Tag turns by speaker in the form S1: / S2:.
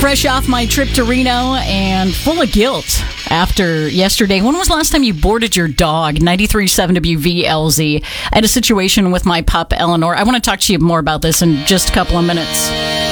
S1: Fresh off my trip to Reno and full of guilt after yesterday. When was the last time you boarded your dog? 93.7 WVLZ. I had a situation with my pup, Eleanor. I want to talk to you more about this in just a couple of minutes.